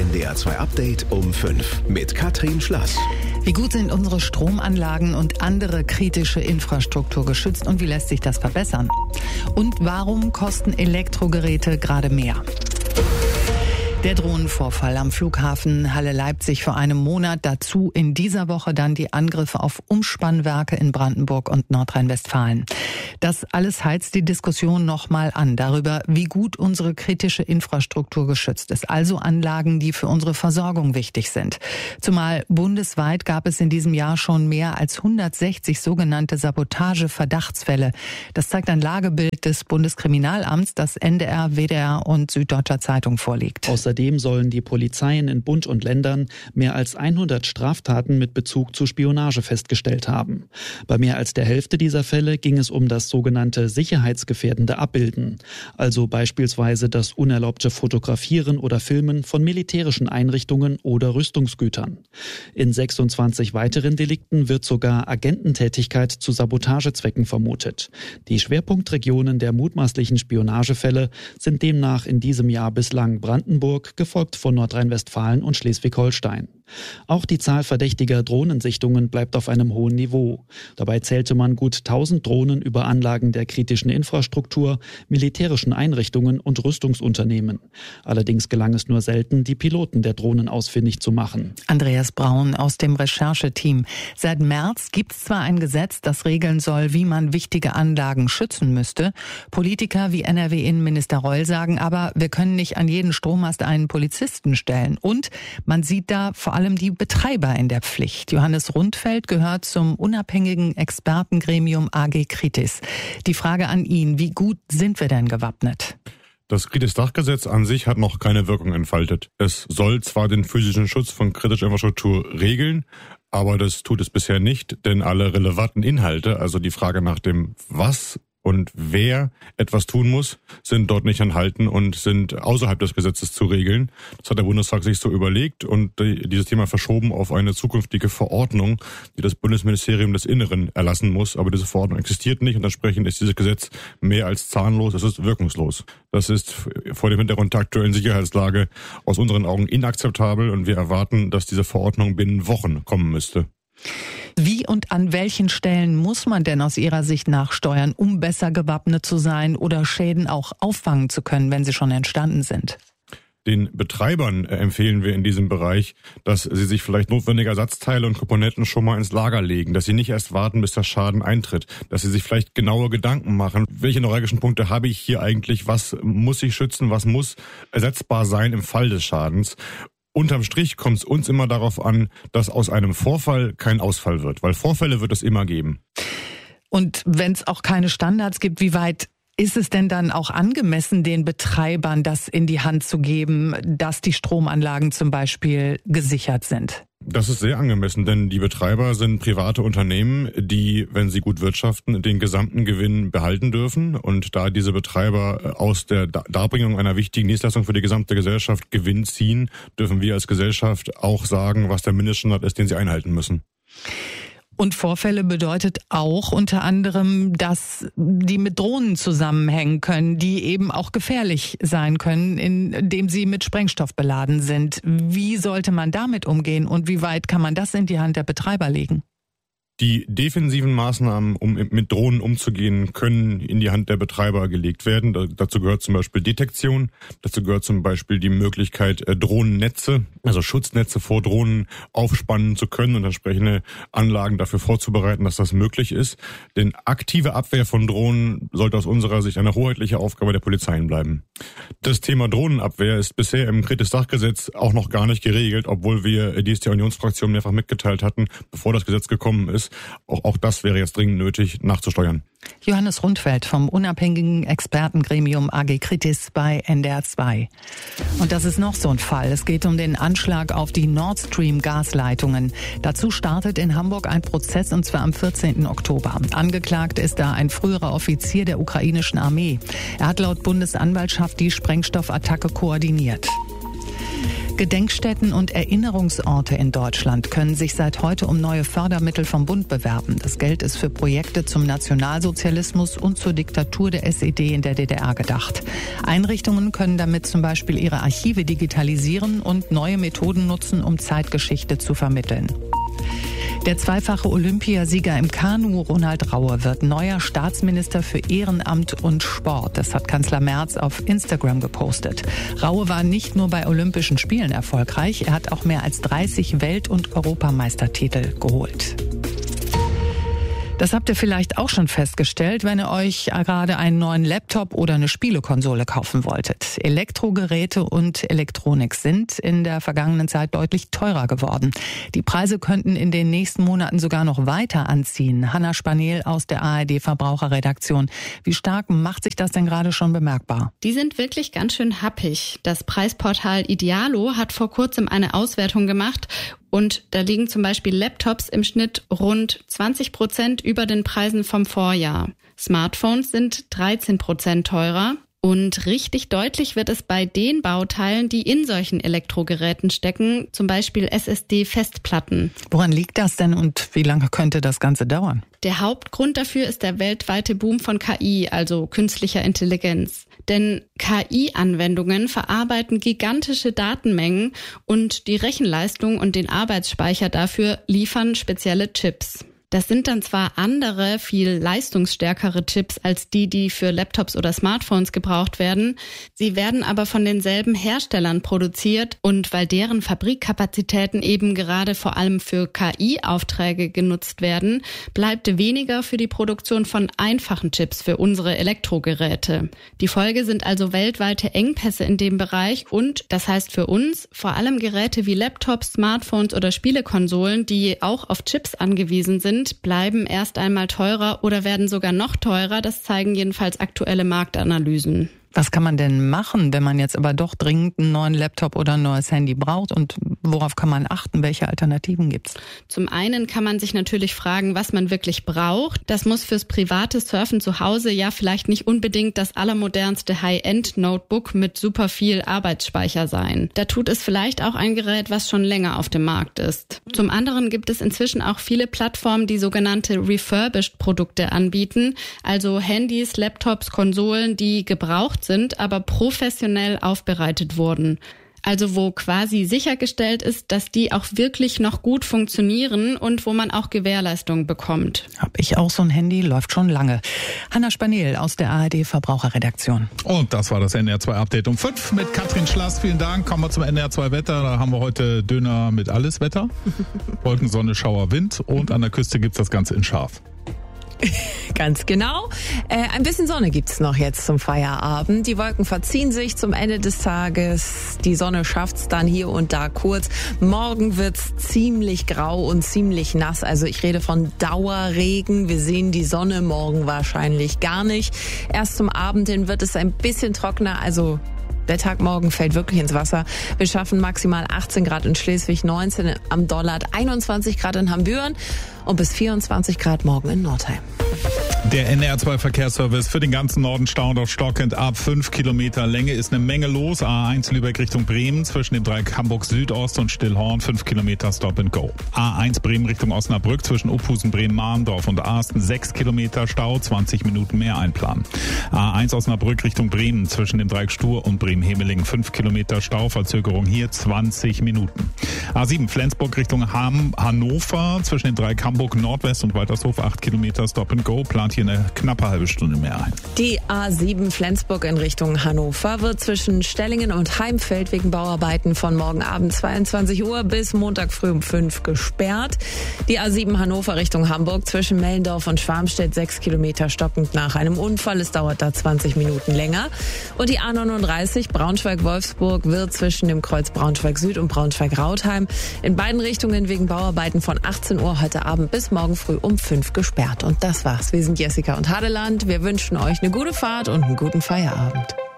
NDR 2 Update um 5 mit Katrin Schlass. Wie gut sind unsere Stromanlagen und andere kritische Infrastruktur geschützt und wie lässt sich das verbessern? Und warum kosten Elektrogeräte gerade mehr? Der Drohnenvorfall am Flughafen Halle-Leipzig vor einem Monat, dazu in dieser Woche dann die Angriffe auf Umspannwerke in Brandenburg und Nordrhein-Westfalen. Das alles heizt die Diskussion nochmal an darüber, wie gut unsere kritische Infrastruktur geschützt ist, also Anlagen, die für unsere Versorgung wichtig sind. Zumal bundesweit gab es in diesem Jahr schon mehr als 160 sogenannte Sabotage-Verdachtsfälle. Das zeigt ein Lagebild des Bundeskriminalamts, das NDR, WDR und Süddeutscher Zeitung vorliegt. Außerdem sollen die Polizeien in Bund und Ländern mehr als 100 Straftaten mit Bezug zu Spionage festgestellt haben. Bei mehr als der Hälfte dieser Fälle ging es um das sogenannte sicherheitsgefährdende Abbilden, also beispielsweise das unerlaubte Fotografieren oder Filmen von militärischen Einrichtungen oder Rüstungsgütern. In 26 weiteren Delikten wird sogar Agententätigkeit zu Sabotagezwecken vermutet. Die Schwerpunktregionen der mutmaßlichen Spionagefälle sind demnach in diesem Jahr bislang Brandenburg, gefolgt von Nordrhein-Westfalen und Schleswig-Holstein. Auch die Zahl verdächtiger Drohnensichtungen bleibt auf einem hohen Niveau. Dabei zählte man gut 1000 Drohnen über Anlagen der kritischen Infrastruktur, militärischen Einrichtungen und Rüstungsunternehmen. Allerdings gelang es nur selten, die Piloten der Drohnen ausfindig zu machen. Andreas Braun aus dem Rechercheteam. Seit März gibt es zwar ein Gesetz, das regeln soll, wie man wichtige Anlagen schützen müsste. Politiker wie NRW-Innenminister Reul sagen aber, wir können nicht an jeden Strommast einen Polizisten stellen. Und man sieht da vor allem die Betreiber in der Pflicht. Johannes Rundfeld gehört zum unabhängigen Expertengremium AG Kritis. Die Frage an ihn, wie gut sind wir denn gewappnet? Das Kritis-Dachgesetz an sich hat noch keine Wirkung entfaltet. Es soll zwar den physischen Schutz von kritischer Infrastruktur regeln, aber das tut es bisher nicht, denn alle relevanten Inhalte, also die Frage nach dem Was und wer etwas tun muss, sind dort nicht enthalten und sind außerhalb des Gesetzes zu regeln. Das hat der Bundestag sich so überlegt und dieses Thema verschoben auf eine zukünftige Verordnung, die das Bundesministerium des Inneren erlassen muss. Aber diese Verordnung existiert nicht und entsprechend ist dieses Gesetz mehr als zahnlos, es ist wirkungslos. Das ist vor dem Hintergrund der aktuellen Sicherheitslage aus unseren Augen inakzeptabel und wir erwarten, dass diese Verordnung binnen Wochen kommen müsste. Wie und an welchen Stellen muss man denn aus Ihrer Sicht nachsteuern, um besser gewappnet zu sein oder Schäden auch auffangen zu können, wenn sie schon entstanden sind? Den Betreibern empfehlen wir in diesem Bereich, dass sie sich vielleicht notwendige Ersatzteile und Komponenten schon mal ins Lager legen, dass sie nicht erst warten, bis der Schaden eintritt, dass sie sich vielleicht genaue Gedanken machen, welche neuralgischen Punkte habe ich hier eigentlich, was muss ich schützen, was muss ersetzbar sein im Fall des Schadens. Unterm Strich kommt es uns immer darauf an, dass aus einem Vorfall kein Ausfall wird, weil Vorfälle wird es immer geben. Und wenn es auch keine Standards gibt, wie weit ist es denn dann auch angemessen, den Betreibern das in die Hand zu geben, dass die Stromanlagen zum Beispiel gesichert sind? Das ist sehr angemessen, denn die Betreiber sind private Unternehmen, die, wenn sie gut wirtschaften, den gesamten Gewinn behalten dürfen. Und da diese Betreiber aus der Darbringung einer wichtigen Dienstleistung für die gesamte Gesellschaft Gewinn ziehen, dürfen wir als Gesellschaft auch sagen, was der Mindeststandard ist, den sie einhalten müssen. Und Vorfälle bedeutet auch unter anderem, dass die mit Drohnen zusammenhängen können, die eben auch gefährlich sein können, indem sie mit Sprengstoff beladen sind. Wie sollte man damit umgehen und wie weit kann man das in die Hand der Betreiber legen? Die defensiven Maßnahmen, um mit Drohnen umzugehen, können in die Hand der Betreiber gelegt werden. Dazu gehört zum Beispiel Detektion. Dazu gehört zum Beispiel die Möglichkeit, Drohnennetze, also Schutznetze vor Drohnen aufspannen zu können und entsprechende Anlagen dafür vorzubereiten, dass das möglich ist. Denn aktive Abwehr von Drohnen sollte aus unserer Sicht eine hoheitliche Aufgabe der Polizeien bleiben. Das Thema Drohnenabwehr ist bisher im Kritis-Dachgesetz auch noch gar nicht geregelt, obwohl wir dies der Unionsfraktion mehrfach mitgeteilt hatten, bevor das Gesetz gekommen ist. Auch das wäre jetzt dringend nötig, nachzusteuern. Johannes Rundfeld vom unabhängigen Expertengremium AG Kritis bei NDR 2. Und das ist noch so ein Fall. Es geht um den Anschlag auf die Nord Stream Gasleitungen. Dazu startet in Hamburg ein Prozess und zwar am 14. Oktober. Angeklagt ist da ein früherer Offizier der ukrainischen Armee. Er hat laut Bundesanwaltschaft die Sprengstoffattacke koordiniert. Gedenkstätten und Erinnerungsorte in Deutschland können sich seit heute um neue Fördermittel vom Bund bewerben. Das Geld ist für Projekte zum Nationalsozialismus und zur Diktatur der SED in der DDR gedacht. Einrichtungen können damit zum Beispiel ihre Archive digitalisieren und neue Methoden nutzen, um Zeitgeschichte zu vermitteln. Der zweifache Olympiasieger im Kanu, Ronald Raue, wird neuer Staatsminister für Ehrenamt und Sport. Das hat Kanzler Merz auf Instagram gepostet. Raue war nicht nur bei Olympischen Spielen erfolgreich, er hat auch mehr als 30 Welt- und Europameistertitel geholt. Das habt ihr vielleicht auch schon festgestellt, wenn ihr euch gerade einen neuen Laptop oder eine Spielekonsole kaufen wolltet. Elektrogeräte und Elektronik sind in der vergangenen Zeit deutlich teurer geworden. Die Preise könnten in den nächsten Monaten sogar noch weiter anziehen. Hanna Spaneel aus der ARD Verbraucherredaktion. Wie stark macht sich das denn gerade schon bemerkbar? Die sind wirklich ganz schön happig. Das Preisportal Idealo hat vor kurzem eine Auswertung gemacht. Und da liegen zum Beispiel Laptops im Schnitt rund 20% über den Preisen vom Vorjahr. Smartphones sind 13% teurer. Und richtig deutlich wird es bei den Bauteilen, die in solchen Elektrogeräten stecken, zum Beispiel SSD-Festplatten. Woran liegt das denn und wie lange könnte das Ganze dauern? Der Hauptgrund dafür ist der weltweite Boom von KI, also künstlicher Intelligenz. Denn KI-Anwendungen verarbeiten gigantische Datenmengen und die Rechenleistung und den Arbeitsspeicher dafür liefern spezielle Chips. Das sind dann zwar andere, viel leistungsstärkere Chips als die für Laptops oder Smartphones gebraucht werden. Sie werden aber von denselben Herstellern produziert und weil deren Fabrikkapazitäten eben gerade vor allem für KI-Aufträge genutzt werden, bleibt weniger für die Produktion von einfachen Chips für unsere Elektrogeräte. Die Folge sind also weltweite Engpässe in dem Bereich und das heißt für uns vor allem Geräte wie Laptops, Smartphones oder Spielekonsolen, die auch auf Chips angewiesen sind, bleiben erst einmal teurer oder werden sogar noch teurer. Das zeigen jedenfalls aktuelle Marktanalysen. Was kann man denn machen, wenn man jetzt aber doch dringend einen neuen Laptop oder ein neues Handy braucht? Und worauf kann man achten? Welche Alternativen gibt's? Zum einen kann man sich natürlich fragen, was man wirklich braucht. Das muss fürs private Surfen zu Hause ja vielleicht nicht unbedingt das allermodernste High-End-Notebook mit super viel Arbeitsspeicher sein. Da tut es vielleicht auch ein Gerät, was schon länger auf dem Markt ist. Zum anderen gibt es inzwischen auch viele Plattformen, die sogenannte Refurbished-Produkte anbieten. Also Handys, Laptops, Konsolen, die gebraucht sind, aber professionell aufbereitet wurden. Also wo quasi sichergestellt ist, dass die auch wirklich noch gut funktionieren und wo man auch Gewährleistung bekommt. Hab ich auch so ein Handy, läuft schon lange. Hanna Spaneel aus der ARD Verbraucherredaktion. Und das war das NDR 2 Update um 5 mit Katrin Schlass. Vielen Dank. Kommen wir zum NDR 2 Wetter. Da haben wir heute Döner mit alles Wetter. Wolken, Sonne, Schauer, Wind und an der Küste gibt's das Ganze in scharf. Ganz genau. Ein bisschen Sonne gibt's noch jetzt zum Feierabend. Die Wolken verziehen sich zum Ende des Tages. Die Sonne schafft's dann hier und da kurz. Morgen wird's ziemlich grau und ziemlich nass. Also ich rede von Dauerregen. Wir sehen die Sonne morgen wahrscheinlich gar nicht. Erst zum Abend hin wird es ein bisschen trockener. Also der Tag morgen fällt wirklich ins Wasser. Wir schaffen maximal 18 Grad in Schleswig, 19 am Dollard, 21 Grad in Hambüren und bis 24 Grad morgen in Nordheim. Der NDR 2 Verkehrsservice für den ganzen Norden stauend auf stockend ab 5 Kilometer Länge ist eine Menge los. A1 Lübeck Richtung Bremen zwischen dem Dreieck Hamburg Südost und Stillhorn 5 Kilometer Stop and Go. A1 Bremen Richtung Osnabrück zwischen Opusen, Bremen, Mahndorf und Asten 6 Kilometer Stau, 20 Minuten mehr einplanen. A1 Osnabrück Richtung Bremen zwischen dem Dreieck Stur und Bremen-Hemelingen 5 Kilometer Stau, Verzögerung hier 20 Minuten. A7 Flensburg Richtung Hannover zwischen dem Dreieck Hamburg Nordwest und Waltershof 8 Kilometer Stop and Go, plant hier eine knappe halbe Stunde mehr ein. Die A7 Flensburg in Richtung Hannover wird zwischen Stellingen und Heimfeld wegen Bauarbeiten von morgen Abend 22 Uhr bis Montag früh um 5 gesperrt. Die A7 Hannover Richtung Hamburg zwischen Mellendorf und Schwarmstedt 6 Kilometer stockend nach einem Unfall. Es dauert da 20 Minuten länger. Und die A39 Braunschweig-Wolfsburg wird zwischen dem Kreuz Braunschweig Süd und Braunschweig-Rautheim in beiden Richtungen wegen Bauarbeiten von 18 Uhr heute Abend bis morgen früh um 5 gesperrt. Und das war's. Wir sind Jessica und Hadeland. Wir wünschen euch eine gute Fahrt und einen guten Feierabend.